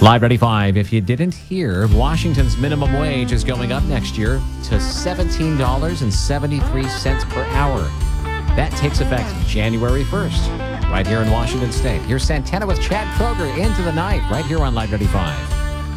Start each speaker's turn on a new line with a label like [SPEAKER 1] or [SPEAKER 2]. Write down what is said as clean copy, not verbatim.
[SPEAKER 1] Live Ready 5. If you didn't hear, Washington's minimum wage is going up next year to $17.73 per hour. That takes effect January 1st, right here in Washington State. Here's Santana with Chad Kroger into the night, right here on Live Ready 5.